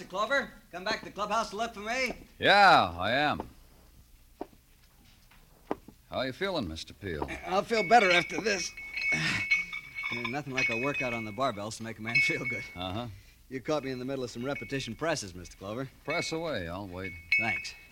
Clover? Come back to the clubhouse to look for me? Yeah, I am. How you feeling, Mr. Peel? I'll feel better after this. Nothing like a workout on the barbells to make a man feel good. Uh-huh. You caught me in the middle of some repetition presses, Mr. Clover. Press away. I'll wait. Thanks.